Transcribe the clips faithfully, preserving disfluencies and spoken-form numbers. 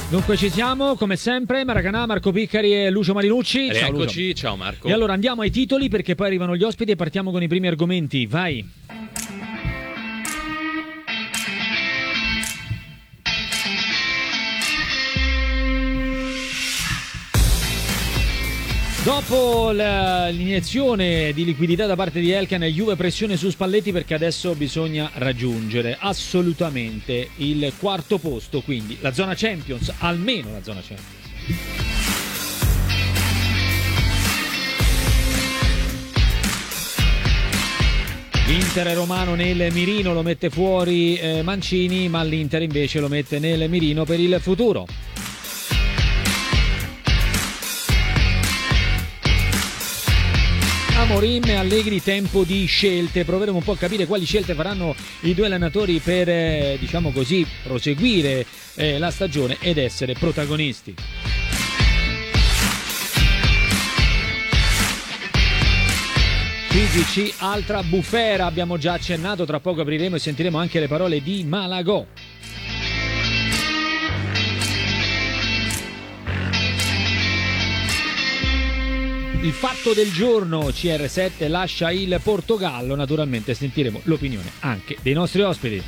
Dunque ci siamo, come sempre, Maracanà, Marco Piccari e Lucio Marinucci. Ciao, Eccoci, Lucio. Ciao Marco. E allora andiamo ai titoli perché poi arrivano gli ospiti e partiamo con i primi argomenti. Vai. Dopo l'iniezione di liquidità da parte di Elkann, Juve pressione su Spalletti perché adesso bisogna raggiungere assolutamente il quarto posto, quindi la zona Champions, almeno la zona Champions. L'Inter romano nel mirino, lo mette fuori eh, Mancini, ma l'Inter invece lo mette nel mirino per il futuro. Amorim e Allegri, tempo di scelte. Proveremo un po' a capire quali scelte faranno i due allenatori per, eh, diciamo così, proseguire eh, la stagione ed essere protagonisti. P G C, altra bufera, abbiamo già accennato, tra poco apriremo e sentiremo anche le parole di Malagò. Il fatto del giorno, C R sette lascia il Portogallo, naturalmente sentiremo l'opinione anche dei nostri ospiti.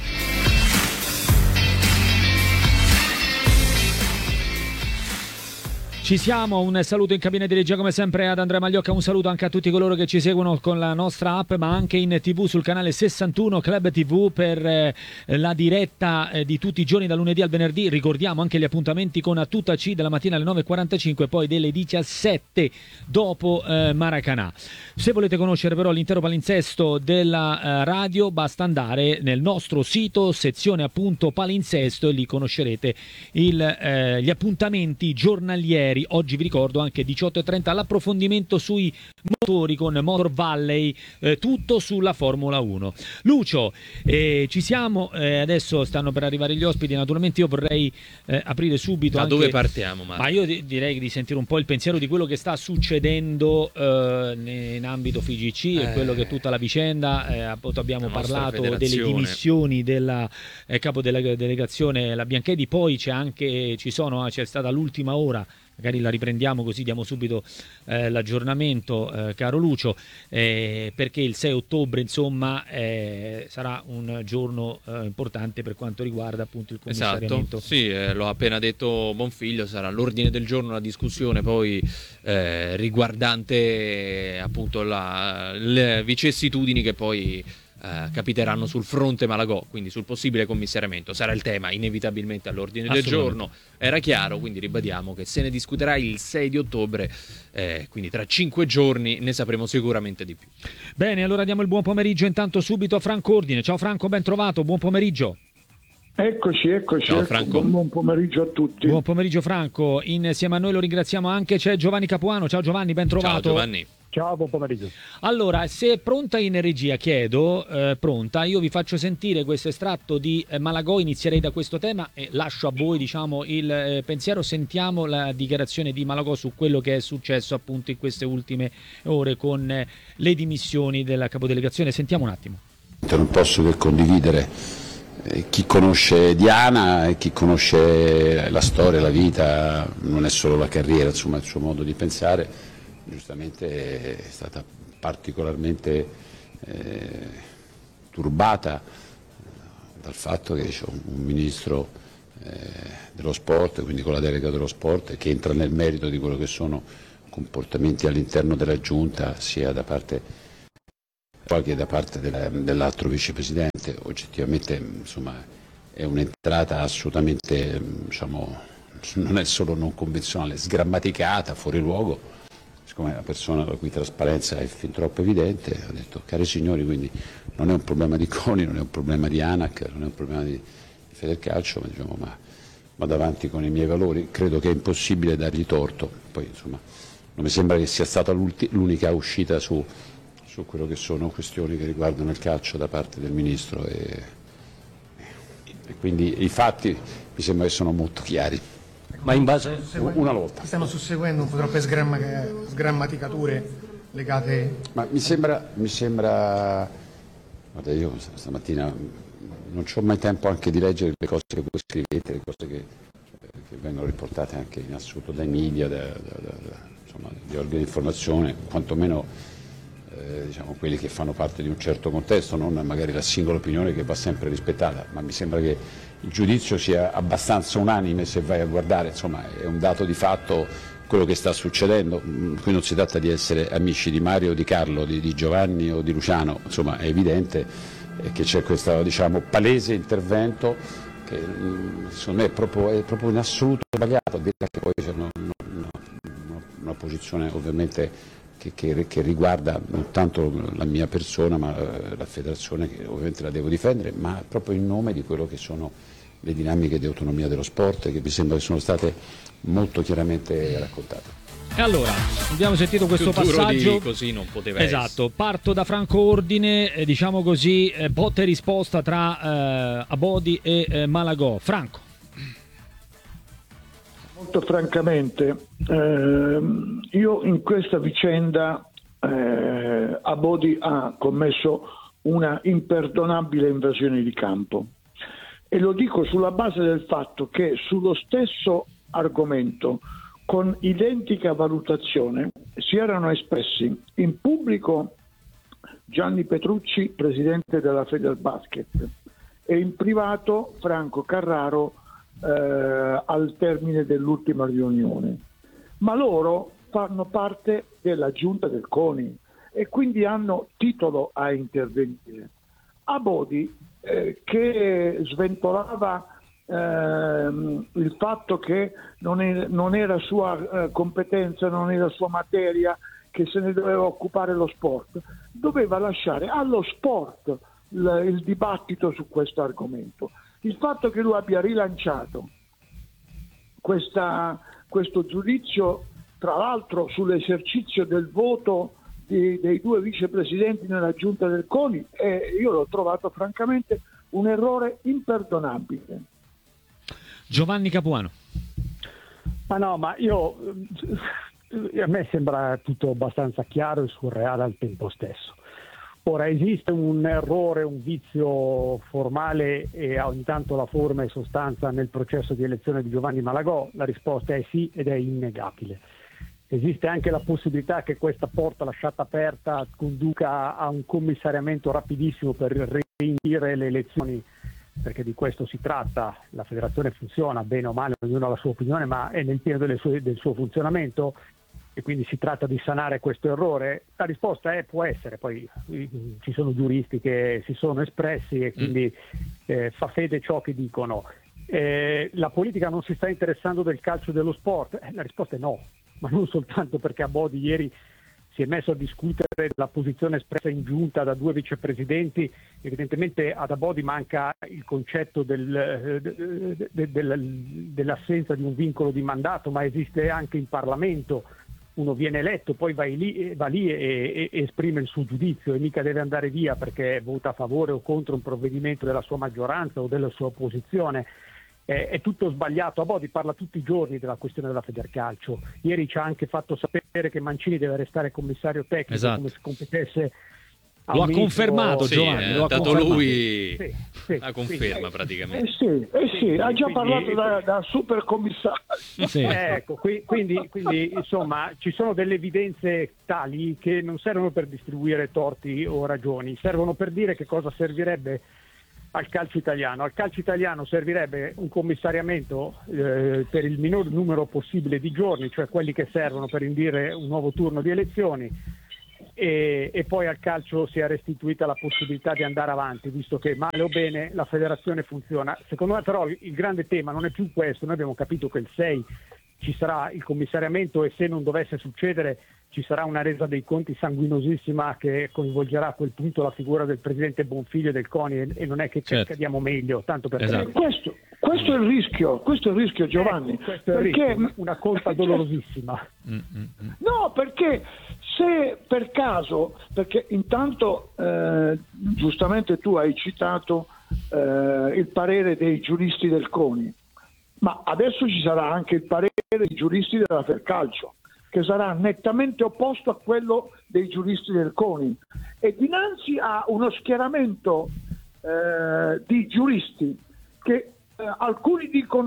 Ci siamo, un saluto in cabina di regia come sempre ad Andrea Magliocca, un saluto anche a tutti coloro che ci seguono con la nostra app ma anche in tv sul canale sessantuno Club tivù per eh, la diretta eh, di tutti i giorni dal lunedì al venerdì. Ricordiamo anche gli appuntamenti con A Tutta C della mattina alle nove e quarantacinque, poi delle diciassette dopo eh, Maracanà. Se volete conoscere però l'intero palinsesto della eh, radio basta andare nel nostro sito, sezione appunto palinsesto, e lì conoscerete il, eh, gli appuntamenti giornalieri. Oggi vi ricordo anche diciotto e trenta l'approfondimento sui motori con Motor Valley, eh, tutto sulla Formula uno. Lucio, eh, ci siamo, eh, adesso stanno per arrivare gli ospiti, naturalmente io vorrei eh, aprire subito. Da anche... dove partiamo, Marco? Ma io di- direi di sentire un po' il pensiero di quello che sta succedendo eh, in ambito F I G C e eh, quello che è tutta la vicenda. Eh, appunto abbiamo parlato delle federazione. dimissioni della eh, capo della delegazione, la Bianchedi, poi c'è anche, ci sono, c'è stata l'ultima ora. Magari la riprendiamo così diamo subito eh, l'aggiornamento, eh, caro Lucio, eh, perché il sei ottobre insomma eh, sarà un giorno eh, importante per quanto riguarda appunto il commissariamento. Esatto, sì, eh, l'ho appena detto Bonfiglio, sarà l'ordine del giorno, la discussione poi eh, riguardante eh, appunto la, le vicissitudini che poi Uh, capiteranno sul fronte Malagò, quindi sul possibile commissariamento. Sarà il tema inevitabilmente all'ordine del giorno, era chiaro, quindi ribadiamo che se ne discuterà il sei di ottobre, eh, quindi tra cinque giorni ne sapremo sicuramente di più. Bene, allora diamo il buon pomeriggio intanto subito a Franco Ordine. Ciao Franco, ben trovato, buon pomeriggio. Eccoci, eccoci, Ciao, ecco, Franco. buon, buon pomeriggio a tutti. Buon pomeriggio Franco, insieme a noi lo ringraziamo anche, c'è Giovanni Capuano. Ciao Giovanni, ben trovato. Ciao Giovanni. Ciao, buon pomeriggio. Allora, se è pronta in regia, chiedo, eh, pronta, io vi faccio sentire questo estratto di eh, Malagò, inizierei da questo tema e lascio a voi diciamo il eh, pensiero. Sentiamo la dichiarazione di Malagò su quello che è successo appunto in queste ultime ore con eh, le dimissioni della capodelegazione. Sentiamo un attimo. Non posso che condividere, eh, chi conosce Diana e chi conosce la storia, la vita, non è solo la carriera, insomma il suo modo di pensare. Giustamente è stata particolarmente eh, turbata dal fatto che c'è un ministro eh, dello sport, quindi con la delega dello sport, che entra nel merito di quello che sono comportamenti all'interno della giunta, sia da parte che da parte del, dell'altro vicepresidente. Oggettivamente insomma, è un'entrata assolutamente, diciamo, non è solo non convenzionale, sgrammaticata, fuori luogo. Siccome è una persona la cui trasparenza è fin troppo evidente, ho detto, cari signori, quindi non è un problema di CONI, non è un problema di ANAC, non è un problema di, di Federcalcio, ma diciamo, ma vado avanti con i miei valori, credo che è impossibile dargli torto. Poi insomma non mi sembra che sia stata l'unica uscita su, su quello che sono questioni che riguardano il calcio da parte del Ministro e, e quindi i fatti mi sembra che sono molto chiari. Ma in base una volta. Stiamo susseguendo un po' troppe sgramma- sgrammaticature legate. Ma mi sembra, mi sembra, guarda, io stamattina non ho mai tempo anche di leggere le cose che voi scrivete, le cose che, che vengono riportate anche in assoluto dai media, da, da, da, insomma, di organi di informazione, quantomeno eh, diciamo, quelli che fanno parte di un certo contesto, non magari la singola opinione che va sempre rispettata, ma mi sembra che il giudizio sia abbastanza unanime se vai a guardare, insomma è un dato di fatto quello che sta succedendo. Qui non si tratta di essere amici di Mario, di Carlo, di, di Giovanni o di Luciano, insomma è evidente che c'è questo, diciamo, palese intervento che secondo me è proprio, è proprio in assoluto sbagliato, a dire che poi c'è una, una, una posizione ovviamente che, che, che riguarda non tanto la mia persona ma la federazione, che ovviamente la devo difendere, ma proprio in nome di quello che sono le dinamiche di autonomia dello sport, che mi sembra che sono state molto chiaramente raccontate. E allora, abbiamo sentito questo Più duro passaggio. di così non poteva esatto, essere. parto da Franco Ordine, eh, diciamo così, eh, botta e risposta tra eh, Abodi e eh, Malagò. Franco. Molto francamente, eh, io in questa vicenda eh, Abodi ha commesso una imperdonabile invasione di campo, e lo dico sulla base del fatto che sullo stesso argomento, con identica valutazione, si erano espressi in pubblico Gianni Petrucci, presidente della Federbasket, e in privato Franco Carraro eh, al termine dell'ultima riunione. Ma loro fanno parte della giunta del CONI e quindi hanno titolo a intervenire. Abodi, eh, che sventolava Ehm, il fatto che non, è, non era sua eh, competenza, non era sua materia, che se ne doveva occupare lo sport, doveva lasciare allo sport il, il dibattito su questo argomento. Il fatto che lui abbia rilanciato questa, questo giudizio, tra l'altro sull'esercizio del voto di, dei due vicepresidenti nella giunta del CONI, eh, io l'ho trovato francamente un errore imperdonabile. Giovanni Capuano. Ma no, ma io a me sembra tutto abbastanza chiaro e surreale al tempo stesso. Ora, esiste un errore, un vizio formale e ogni tanto la forma e sostanza nel processo di elezione di Giovanni Malagò? La risposta è sì, ed è innegabile. Esiste anche la possibilità che questa porta lasciata aperta conduca a un commissariamento rapidissimo per reindire le elezioni, perché di questo si tratta. La federazione funziona bene o male, ognuno ha la sua opinione, ma è nel pieno delle sue, del suo funzionamento, e quindi si tratta di sanare questo errore. La risposta è può essere, poi ci sono giuristi che si sono espressi e quindi eh, fa fede ciò che dicono. Eh, la politica non si sta interessando del calcio e dello sport? Eh, la risposta è no, ma non soltanto perché Abodi ieri si è messo a discutere la posizione espressa in giunta da due vicepresidenti. Evidentemente ad Abodi manca il concetto del, de, de, de, dell'assenza di un vincolo di mandato, ma esiste anche in Parlamento. Uno viene eletto, poi va lì, va lì e, e esprime il suo giudizio, e mica deve andare via perché vota a favore o contro un provvedimento della sua maggioranza o della sua opposizione. È tutto sbagliato. Abodi parla tutti i giorni della questione della Federcalcio. Ieri ci ha anche fatto sapere che Mancini deve restare commissario tecnico, esatto, come se competesse. Lo ha ministro... confermato, sì, Giovanni. Eh, lo ha dato confermato. lui sì, sì, la conferma sì, praticamente. Eh sì, eh sì, sì, ha già quindi, parlato da, da super commissario. Sì. Ecco, qui, quindi, quindi insomma ci sono delle evidenze tali che non servono per distribuire torti o ragioni, servono per dire che cosa servirebbe al calcio italiano. Al calcio italiano servirebbe un commissariamento eh, per il minor numero possibile di giorni, cioè quelli che servono per indire un nuovo turno di elezioni, e, e poi al calcio sia restituita la possibilità di andare avanti, visto che male o bene la federazione funziona. Secondo me però il grande tema non è più questo. Noi abbiamo capito che il sei ci sarà il commissariamento, e se non dovesse succedere ci sarà una resa dei conti sanguinosissima che coinvolgerà a quel punto la figura del presidente Bonfiglio del CONI, e, e non è che certo. cadiamo meglio, tanto per Esatto. Eh, questo, questo è il rischio, questo è il rischio, Giovanni. Eh, questo è il perché rischio, una colpa dolorosissima. No, perché se per caso, perché intanto eh, giustamente tu hai citato eh, il parere dei giuristi del CONI, ma adesso ci sarà anche il parere dei giuristi della Fercalcio, che sarà nettamente opposto a quello dei giuristi del CONI, e dinanzi a uno schieramento eh, di giuristi che eh, alcuni dicono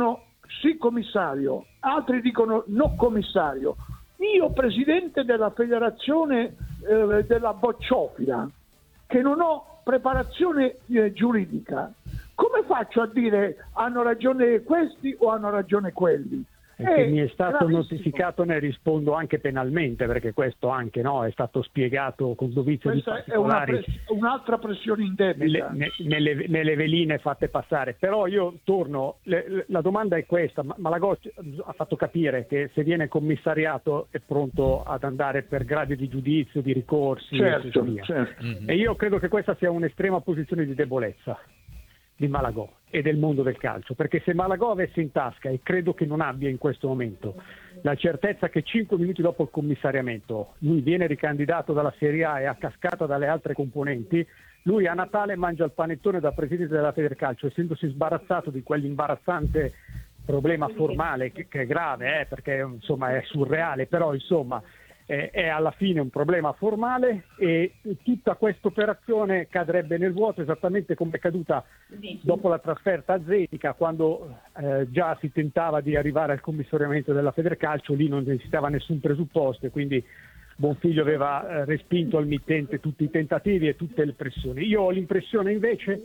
sì commissario, altri dicono no commissario. Io presidente della federazione eh, della bocciofila, che non ho preparazione eh, giuridica, come faccio a dire hanno ragione questi o hanno ragione quelli? E che È mi è stato gravissimo. notificato, ne rispondo anche penalmente, perché questo anche no, è stato spiegato con dovizia di Questa è una particolari press- un'altra pressione indebita. nelle, ne- nelle, nelle veline fatte passare. Però io torno, le- le- la domanda è questa: Ma- Malagò ha fatto capire che se viene commissariato è pronto ad andare per gradi di giudizio, di ricorsi e così Certo, via. certo. Mhm. E io credo che questa sia un'estrema posizione di debolezza di Malagò e del mondo del calcio, perché se Malagò avesse in tasca, e credo che non abbia in questo momento, la certezza che cinque minuti dopo il commissariamento lui viene ricandidato dalla Serie A e a cascata dalle altre componenti, lui a Natale mangia il panettone da presidente della Federcalcio, essendosi sbarazzato di quell'imbarazzante problema formale che, che è grave, eh, perché insomma è surreale, però insomma eh, è alla fine un problema formale, e tutta questa operazione cadrebbe nel vuoto, esattamente come è caduta dopo la trasferta a Zenica, quando eh, già si tentava di arrivare al commissariamento della Federcalcio. Lì non esisteva nessun presupposto e quindi Bonfiglio aveva eh, respinto al mittente tutti i tentativi e tutte le pressioni. Io ho l'impressione invece,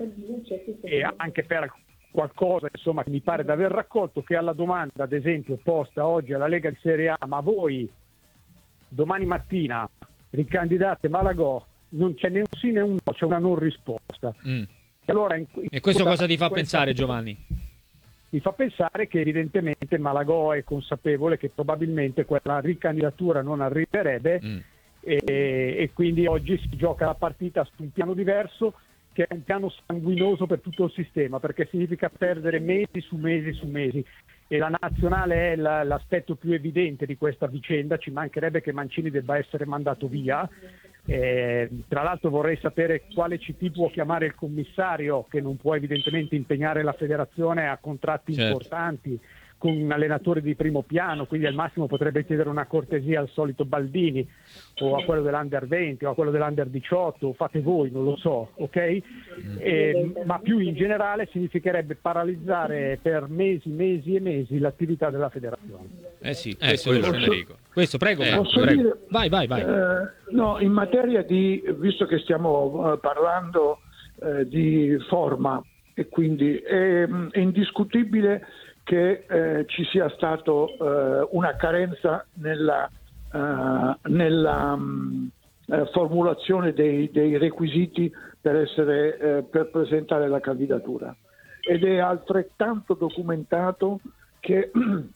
e anche per qualcosa insomma che mi pare di aver raccolto, che alla domanda ad esempio posta oggi alla Lega di Serie A, ma voi domani mattina ricandidate Malagò, non c'è né un sì né un no, c'è una non risposta. Mm. E, allora, in, in E questo questa- cosa ti fa questa- pensare, Giovanni? Mi fa pensare che evidentemente Malagò è consapevole che probabilmente quella ricandidatura non arriverebbe, Mm. e, e quindi oggi si gioca la partita su un piano diverso, che è un piano sanguinoso per tutto il sistema, perché significa perdere mesi su mesi su mesi, e la nazionale è la- l'aspetto più evidente di questa vicenda. Ci mancherebbe che Mancini debba essere mandato via. Eh, tra l'altro vorrei sapere quale C T può chiamare il commissario, che non può evidentemente impegnare la federazione a contratti Certo. importanti con un allenatore di primo piano, quindi al massimo potrebbe chiedere una cortesia al solito Baldini o a quello dell'Under venti o a quello dell'Under diciotto, fate voi, non lo so, ok? Eh, ma più in generale significherebbe paralizzare per mesi, mesi e mesi l'attività della federazione. Eh sì, Eh, questo, quello, è- Federico. questo, prego, Eh, Posso prego. dire- Vai, vai, vai. Eh, no, in materia di, visto che stiamo eh, parlando eh, di forma, e quindi è, è indiscutibile che eh, ci sia stato eh, una carenza nella, eh, nella mh, eh, formulazione dei, dei requisiti per, essere, eh, per presentare la candidatura, ed è altrettanto documentato che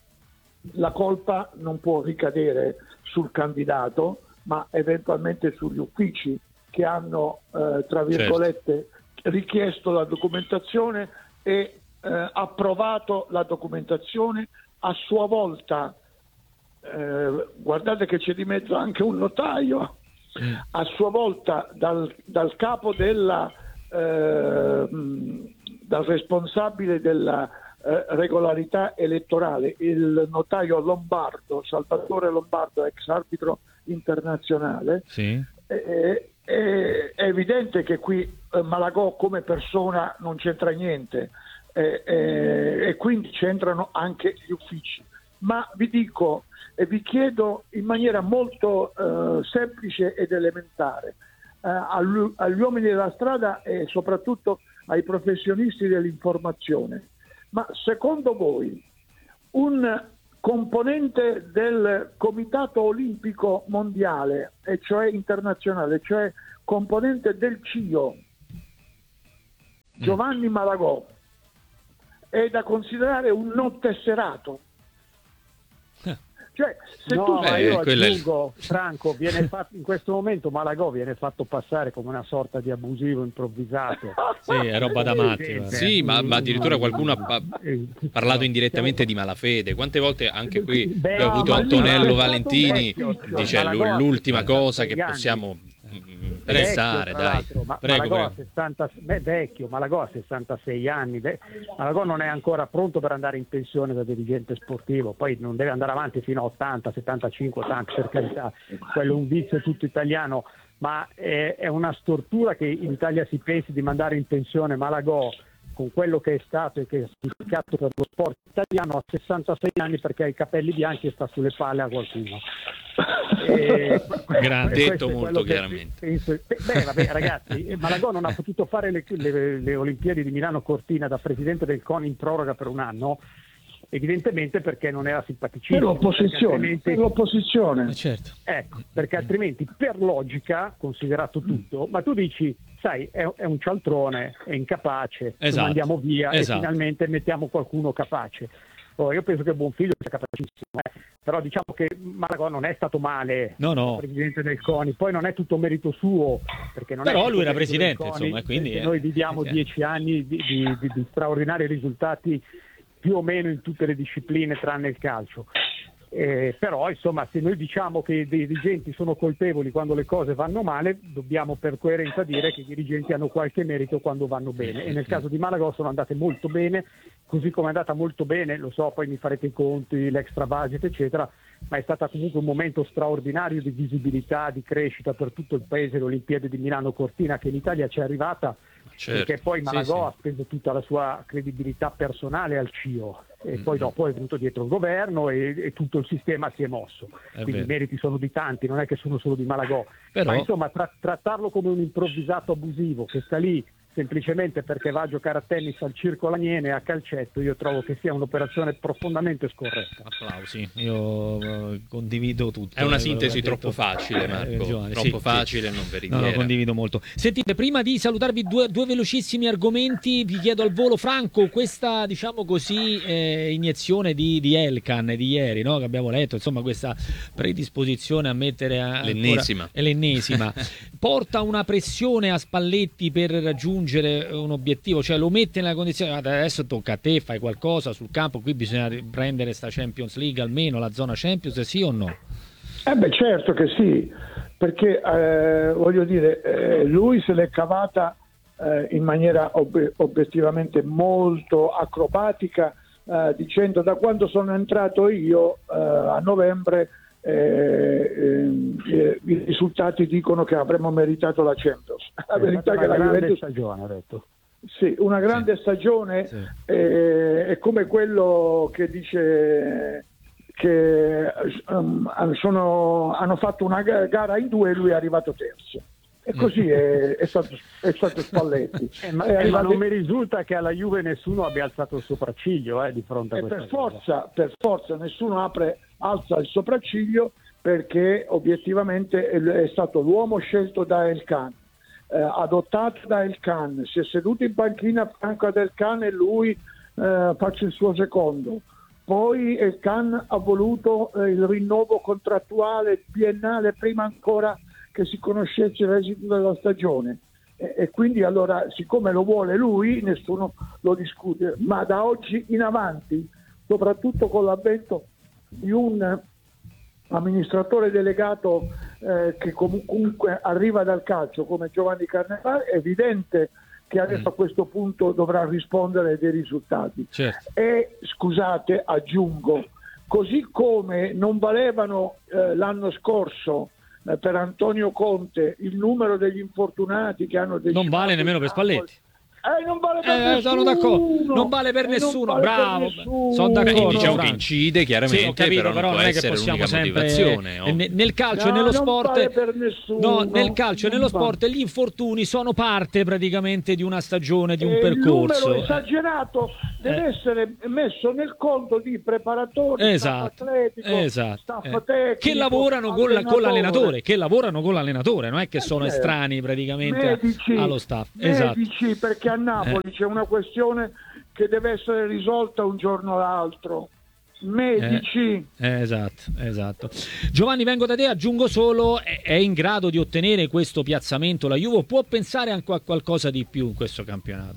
la colpa non può ricadere sul candidato, ma eventualmente sugli uffici che hanno, eh, tra virgolette, richiesto la documentazione e eh, approvato la documentazione a sua volta. Eh, guardate che c'è di mezzo anche un notaio, Mm. a sua volta dal, dal capo della eh, mh, dal responsabile della eh, regolarità elettorale, il notaio Lombardo, Salvatore Lombardo, ex arbitro internazionale. Sì. È, è- è evidente che qui eh, Malagò come persona non c'entra niente, eh, eh, e quindi c'entrano anche gli uffici. Ma vi dico e vi chiedo in maniera molto eh, semplice ed elementare, eh, agli, agli uomini della strada e soprattutto ai professionisti dell'informazione: ma secondo voi un componente del Comitato Olimpico Mondiale, e cioè internazionale, cioè componente del C I O, Giovanni Malagò, è da considerare un non tesserato? Cioè, se No, tu ma Eh, io quello è il- aggiungo, Franco, viene fatto, in questo momento Malagò viene fatto passare come una sorta di abusivo improvvisato. Sì, è roba da matti. guarda. Sì, ma, ma addirittura qualcuno ha pa- Eh, parlato indirettamente di malafede. Quante volte anche qui Beh, abbiamo avuto ma lì Antonello è stato Valentini, vecchio, dice Malagò ha l'ultima cosa che sessantasei anni. possiamo mm, Vecchio, pensare, tra dai. l'altro, ma Prego, Malagò ha prego. sessanta, beh, vecchio, Malagò ha sessantasei anni, beh, Malagò non è ancora pronto per andare in pensione da dirigente sportivo, poi non deve andare avanti fino a ottanta, settantacinque, ottanta, per carità, quello è un vizio tutto italiano, ma è, è una stortura che in Italia si pensi di mandare in pensione Malagò con quello che è stato e che è significato per lo sport italiano a sessantasei anni perché ha i capelli bianchi e sta sulle palle a qualcuno. E, Grande, detto molto chiaramente. Penso, beh, vabbè, ragazzi, Malagò non ha potuto fare le, le, le Olimpiadi di Milano Cortina da presidente del CONI in proroga per un anno, evidentemente perché non era simpaticissimo. Per l'opposizione, altrimenti... per l'opposizione. Eh, certo. Ecco, perché altrimenti per logica, considerato tutto, ma tu dici, sai, è, è un cialtrone, è incapace, Esatto. lo mandiamo via Esatto. e finalmente mettiamo qualcuno capace. Oh, io penso che Bonfiglio sia capacissimo, eh. Però diciamo che Malagò non è stato male, No, no. presidente del CONI, poi non è tutto merito suo, perché non Però è lui era merito del presidente, CONI, insomma, e quindi, perché eh, noi viviamo sì. dieci anni di, di, di, di straordinari risultati più o meno in tutte le discipline tranne il calcio. Eh, però insomma, se noi diciamo che i dirigenti sono colpevoli quando le cose vanno male, dobbiamo per coerenza dire che i dirigenti hanno qualche merito quando vanno bene, e nel caso di Malagò sono andate molto bene, così come è andata molto bene, lo so, poi mi farete i conti, l'extra budget eccetera, ma è stata comunque un momento straordinario di visibilità, di crescita per tutto il paese, le Olimpiadi di Milano Cortina, che in Italia ci è arrivata. Certo. Perché poi Malagò Sì, sì. ha speso tutta la sua credibilità personale al C I O e Mm. poi dopo è venuto dietro il governo e, e tutto il sistema si è mosso. È Quindi vero. i meriti sono di tanti, non è che sono solo di Malagò. Però- Ma insomma tra- trattarlo come un improvvisato abusivo che sta lì semplicemente perché va a giocare a tennis al Circo Laniene e a calcetto, io trovo che sia un'operazione profondamente scorretta. Applausi, io eh, condivido tutto. È una eh, sintesi quello che ha troppo detto, facile, eh, Marco. Giovanni, Troppo sì, facile, sì. non No, veritiera. lo condivido molto. Sentite, prima di salutarvi due, due velocissimi argomenti, vi chiedo al volo, Franco, questa diciamo così eh, iniezione di, di Elkan di ieri, no? Che abbiamo letto, insomma questa predisposizione a mettere a, ancora- L'ennesima. è l'ennesima, porta una pressione a Spalletti per raggiungere un obiettivo, cioè lo mette nella condizione, "Guarda, adesso tocca a te, fai qualcosa sul campo, qui bisogna prendere sta Champions League, almeno la zona Champions, sì o no?" Eh beh, certo che sì, perché eh, voglio dire, eh, lui se l'è cavata eh, in maniera ob- obiettivamente molto acrobatica, eh, dicendo da quando sono entrato io eh, a novembre eh, eh, i risultati dicono che avremmo meritato la Champions. La È verità stata è che una la grande Juventus stagione, ha detto. sì, una grande stagione, Sì. eh, è come quello che dice che um, sono, hanno fatto una ga- gara in due e lui è arrivato terzo. E così è, è, stato, è stato Spalletti. Eh, ma, È eh, ma arrivato- non mi risulta che alla Juve nessuno abbia alzato il sopracciglio eh, di fronte a e questa per cosa. forza, per forza nessuno apre, alza il sopracciglio, perché obiettivamente è, è stato l'uomo scelto da El Khan, eh, adottato da El Khan, si è seduto in panchina a fianco ad El Khan e lui eh, faccia il suo secondo. Poi El Khan ha voluto eh, il rinnovo contrattuale biennale prima ancora che si conoscesse l'esito della stagione, e, e quindi allora, siccome lo vuole lui, nessuno lo discute, ma da oggi in avanti, soprattutto con l'avvento di un amministratore delegato eh, che comunque arriva dal calcio come Giovanni Carnevale, è evidente che adesso a questo punto dovrà rispondere dei risultati. Certo. E scusate, aggiungo, così come non valevano eh, l'anno scorso eh, per Antonio Conte il numero degli infortunati che hanno decimato Non vale nemmeno per il campo. Spalletti. Eh, non vale per Eh, nessuno. sono d'accordo. Non vale per Eh, non nessuno. vale per Bravo. nessuno. Sono Beh, d'accordo. diciamo Franco. che incide chiaramente, Sì, ho capito, però, però non non può è che essere possiamo l'unica sempre motivazione, eh, ovvio. ne- nel calcio No, e nello non sport vale per nessuno. no, nel calcio e Non nello vale. sport gli infortuni sono parte praticamente di una stagione, di un E percorso. Il numero esagerato deve Eh. essere messo nel conto di preparatori, Esatto, staff atletico, esatto, staff eh. tecnico, che lavorano con, la- con allenatore. l'allenatore, che lavorano con l'allenatore, non è che sono certo. estranei praticamente a- medici, allo staff. Esatto. medici, perché a Napoli c'è una questione che deve essere risolta un giorno o l'altro. Medici. Eh, esatto, esatto. Giovanni, vengo da te, aggiungo solo, è, è in grado di ottenere questo piazzamento la Juve, o può pensare anche a qualcosa di più in questo campionato?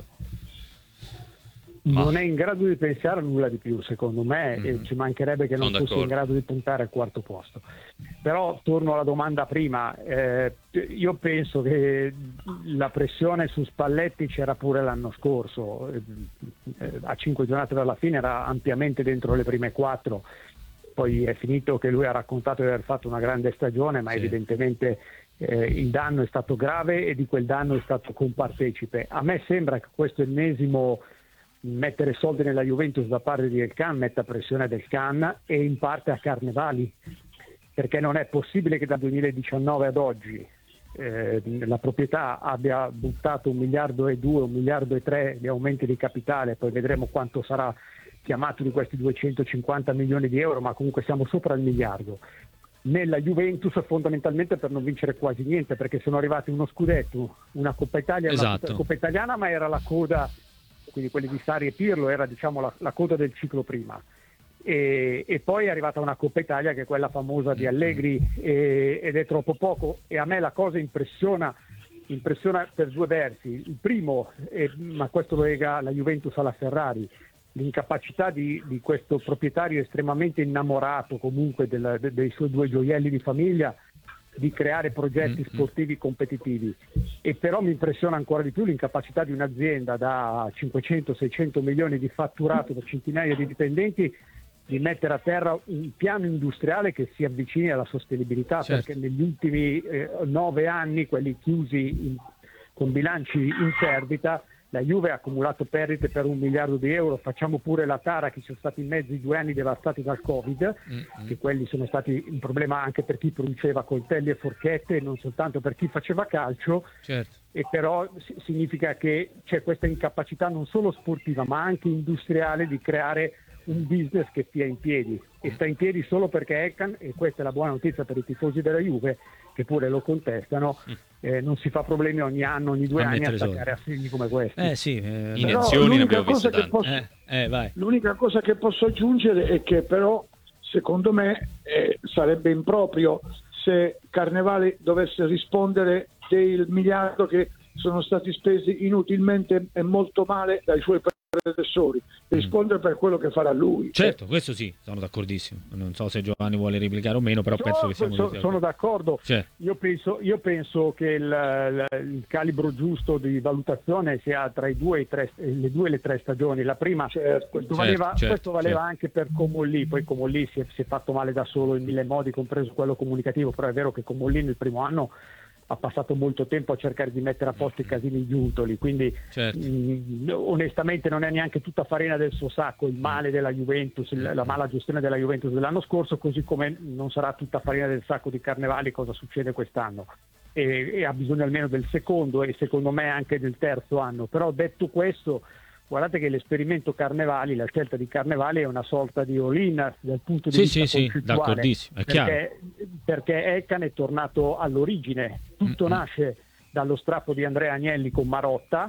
Ma- Non è in grado di pensare a nulla di più, secondo me, Mhm. e ci mancherebbe che non Sono fosse in d'accordo. grado di puntare al quarto posto. Però torno alla domanda prima, eh, io penso che la pressione su Spalletti c'era pure l'anno scorso, eh, eh, a cinque giornate dalla fine era ampiamente dentro le prime quattro, poi è finito che lui ha raccontato di aver fatto una grande stagione, ma Sì. evidentemente eh, il danno è stato grave e di quel danno è stato compartecipe. A me sembra che questo ennesimo mettere soldi nella Juventus da parte di El Khan metta pressione del Khan e in parte a Carnevali, perché non è possibile che dal duemiladiciannove ad oggi eh, la proprietà abbia buttato un miliardo e due, un miliardo e tre di aumenti di capitale, poi vedremo quanto sarà chiamato di questi duecentocinquanta milioni di euro, ma comunque siamo sopra il miliardo. Nella Juventus fondamentalmente per non vincere quasi niente, perché sono arrivati uno scudetto, una Coppa Italia, Esatto. la Coppa Italiana, ma era la coda, quindi quelli di Sarri e Pirlo era diciamo la, la coda del ciclo prima. E, e poi è arrivata una Coppa Italia che è quella famosa di Allegri e, ed è troppo poco, e a me la cosa impressiona impressiona per due versi. Il primo, eh, ma questo lo lega la Juventus alla Ferrari, l'incapacità di, di questo proprietario estremamente innamorato comunque del, de, dei suoi due gioielli di famiglia di creare progetti mm-hmm. sportivi competitivi. E però mi impressiona ancora di più l'incapacità di un'azienda da cinquecento seicento milioni di fatturato per centinaia di dipendenti di mettere a terra un piano industriale che si avvicini alla sostenibilità, certo. Perché negli ultimi eh, nove anni, quelli chiusi in, con bilanci in perdita, la Juve ha accumulato perdite per un miliardo di euro. Facciamo pure la tara che ci sono stati in mezzo i due anni devastati dal Covid, mm-hmm. che quelli sono stati un problema anche per chi produceva coltelli e forchette e non soltanto per chi faceva calcio, certo. E però significa che c'è questa incapacità non solo sportiva ma anche industriale di creare un business che stia in piedi, e sta in piedi solo perché El Khan, e questa è la buona notizia per i tifosi della Juve che pure lo contestano, eh, non si fa problemi ogni anno, ogni due a anni a attaccare assegni come questi. Eh sì, eh, iniezioni ne abbiamo viste tante. Posso, eh, eh, vai. L'unica cosa che posso aggiungere è che però secondo me eh, sarebbe improprio se Carnevali dovesse rispondere del miliardo che sono stati spesi inutilmente e molto male dai suoi predecessori, rispondere per quello che farà lui. Certo, questo sì, sono d'accordissimo. Non so se Giovanni vuole replicare o meno, però no, penso che siamo so, tutti sono d'accordo. Cioè. Io penso, io penso che il, il calibro giusto di valutazione sia tra i due e i tre, le due e le tre stagioni. La prima, certo, questo certo, valeva, certo, questo valeva certo. anche per Comolli, poi Comolli si è, si è fatto male da solo in mille modi, compreso quello comunicativo, però è vero che Comolli nel primo anno ha passato molto tempo a cercare di mettere a posto i casini giuntoli, quindi certo. mh, onestamente non è neanche tutta farina del suo sacco il male della Juventus, la mala gestione della Juventus dell'anno scorso, così come non sarà tutta farina del sacco di Carnevali cosa succede quest'anno, e, e ha bisogno almeno del secondo e secondo me anche del terzo anno. Però detto questo, guardate che l'esperimento Carnevali, la scelta di Carnevali è una sorta di all-in dal punto di sì, vista sì, sì, d'accordissimo, è perché, perché El Khan è tornato all'origine, tutto mm-hmm. nasce dallo strappo di Andrea Agnelli con Marotta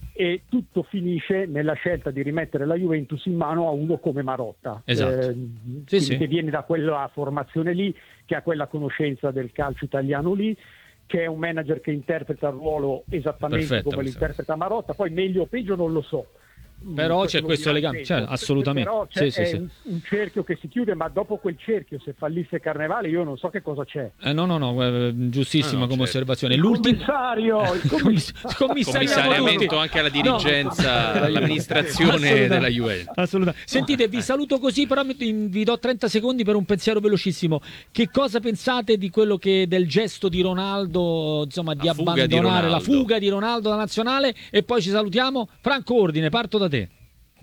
e tutto finisce nella scelta di rimettere la Juventus in mano a uno come Marotta, esatto. eh, sì, sì. che viene da quella formazione lì, che ha quella conoscenza del calcio italiano lì, che è un manager che interpreta il ruolo esattamente Perfetto, come l'interpreta Marotta, poi meglio o peggio non lo so. Però questo c'è questo legame, cioè, assolutamente. Però c'è, sì, sì, è sì. Un, un cerchio che si chiude, ma dopo quel cerchio, se fallisse Carnevale, io non so che cosa c'è. Eh, no, no, no, eh, giustissima no, no, come certo. osservazione. Il L'ultimo commissario, il commiss- commissariamento anche alla dirigenza, no. all'amministrazione della Juventus. Assolutamente. Sentite, vi saluto così, però vi do trenta secondi per un pensiero velocissimo. Che cosa pensate di quello che del gesto di Ronaldo, insomma, di La fuga di abbandonare Ronaldo. la fuga di Ronaldo alla nazionale? E poi ci salutiamo. Franco Ordine, parto da te.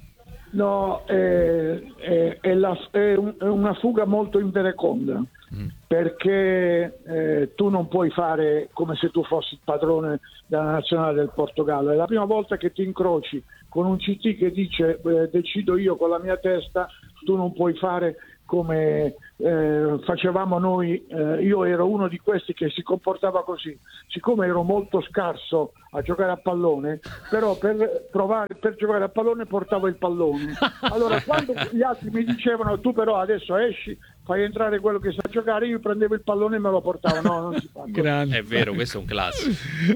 No, è, è, è, la, è, un, è una fuga molto invereconda, mm. perché eh, tu non puoi fare come se tu fossi il padrone della nazionale del Portogallo. È la prima volta che ti incroci con un C T che dice eh, decido io con la mia testa, tu non puoi fare come eh, facevamo noi. Eh, io ero uno di questi che si comportava così, siccome ero molto scarso a giocare a pallone, però per provare per giocare a pallone portavo il pallone. Allora quando gli altri mi dicevano tu però adesso esci, fai entrare quello che sa giocare, io prendevo il pallone e me lo portavo. No, non si fa. È vero, questo è un classico.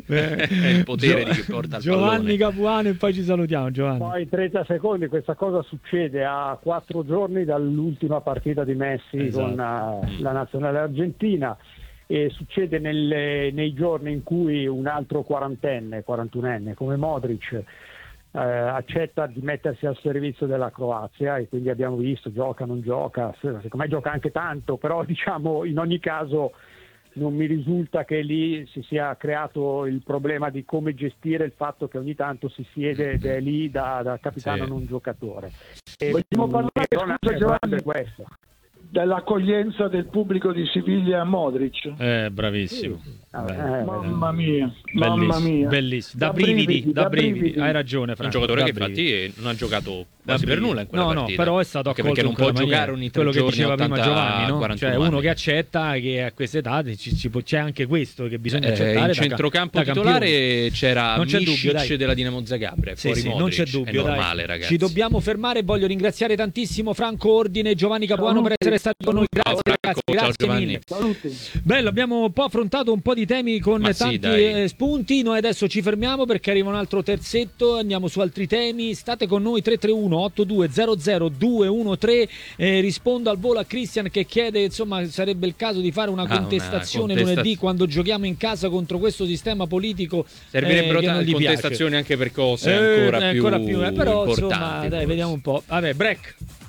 È il potere Gio- di chi porta il Giovanni pallone. Capuano, e poi ci salutiamo. Giovanni. Poi trenta secondi, questa cosa succede a quattro giorni dall'ultima partita di Messi Esatto. con uh, la nazionale argentina, e succede nelle, nei giorni in cui un altro quarantenne, quarantunenne come Modric eh, accetta di mettersi al servizio della Croazia, e quindi abbiamo visto gioca, non gioca, secondo me gioca anche tanto, però diciamo in ogni caso non mi risulta che lì si sia creato il problema di come gestire il fatto che ogni tanto si siede ed è lì da, da capitano Sì. non giocatore. E, Vogliamo parlare, e non scusa, è Giovanni, questo. dell'accoglienza del pubblico di Siviglia a Modric. Eh, bravissimo. Ah, Bello. eh, Mamma mia, mamma Bellissimo, mia. bellissimo. Da, brividi, da brividi. Hai ragione, Un Franco. giocatore da che brividi. infatti non ha giocato Da quasi per brividi. nulla in quella no, partita. No, però è stato Anche accolto perché non in può quella giocare maniera. ogni tre quello che giorni diceva prima ottanta, Giovanni, no? quarantuno Cioè uno anni. che accetta che a queste età ci, ci può- c'è anche questo che bisogna Eh, accettare. in da- centrocampo da titolare campione. c'era Non c'è dubbio, Misic dai. della Dinamo Zagabria, Sì, fuori sì, non Modric. c'è dubbio, È dai. normale, ragazzi. Ci dobbiamo fermare. Voglio ringraziare tantissimo Franco Ordine e Giovanni Capuano per essere stati con noi. Ciao, Grazie, Franco, ragazzi, ciao, grazie Giovanni. mille. Saluti. Bello, abbiamo un po' affrontato un po' di temi con Ma sì, tanti dai. eh, spunti. Noi adesso ci fermiamo perché arriva un altro terzetto. Andiamo su altri temi. State con noi. Tre tre uno otto due zero zero due uno tre. Eh, rispondo al volo a Christian che chiede, insomma, sarebbe il caso di fare una Ah, contestazione una contesta- lunedì quando giochiamo in casa contro questo sistema politico. Servirebbero eh, che non tante gli piace. contestazioni anche per cose Eh, ancora, ancora più, più, eh, però importanti. insomma, dai, forse. vediamo un po'. Vabbè, break.